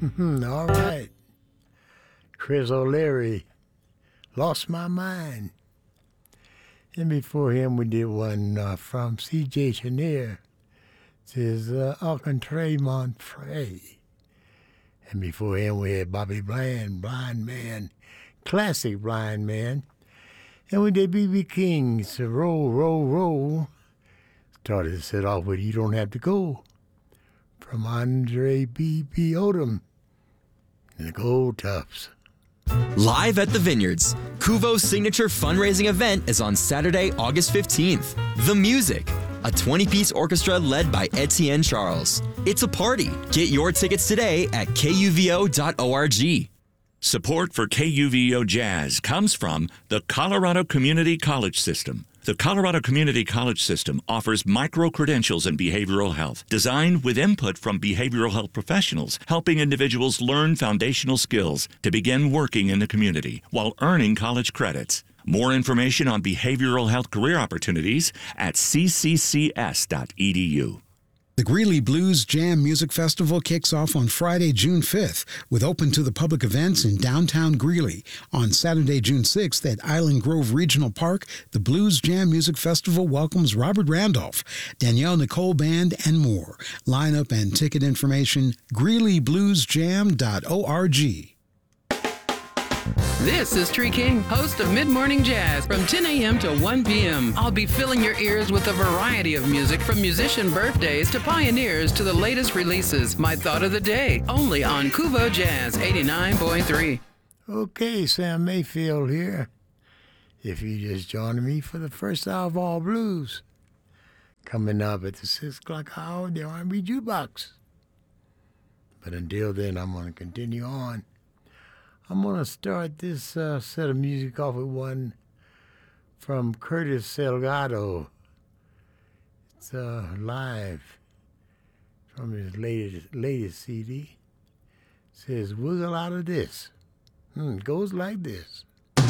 All right. Chris O'Leary, Lost My Mind. And before him, we did one from C.J. Chenier. It says, Alcantray Montfray. And before him, we had Bobby Bland, Blind Man, classic Blind Man. And we did B.B. King's Roll, Roll, Roll. Started to set off with You Don't Have to Go from Andre B.B. Odom and the Gold Tufts. Live at the Vineyards, Kuvo's signature fundraising event is on Saturday, August 15th. The Music, a 20-piece orchestra led by Etienne Charles. It's a party. Get your tickets today at kuvo.org. Support for KUVO Jazz comes from the Colorado Community College System. The Colorado Community College System offers micro-credentials in behavioral health, designed with input from behavioral health professionals, helping individuals learn foundational skills to begin working in the community while earning college credits. More information on behavioral health career opportunities at cccs.edu. The Greeley Blues Jam Music Festival kicks off on Friday, June 5th, with open to the public events in downtown Greeley. On Saturday, June 6th at Island Grove Regional Park, the Blues Jam Music Festival welcomes Robert Randolph, Danielle Nicole Band, and more. Lineup and ticket information, greeleybluesjam.org. This is Tree King, host of Mid-Morning Jazz from 10 a.m. to 1 p.m. I'll be filling your ears with a variety of music from musician birthdays to pioneers to the latest releases. My thought of the day, only on Kuvo Jazz 89.3. Okay, Sam Mayfield here. If you just joined me for the first hour of All Blues. Coming up at the 6 o'clock hour, the R&B Jukebox. But until then, I'm going to continue on. I'm going to start this set of music off with one from Curtis Salgado. It's live from his latest CD. It says, Wiggle Out of This. It goes like this.